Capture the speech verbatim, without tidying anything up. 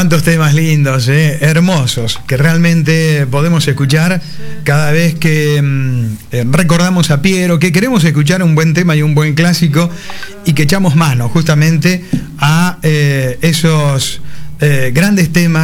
Cuántos temas lindos, eh, hermosos, que realmente podemos escuchar cada vez que eh, recordamos a Piero, que queremos escuchar un buen tema y un buen clásico, y que echamos mano justamente a eh, esos eh, grandes temas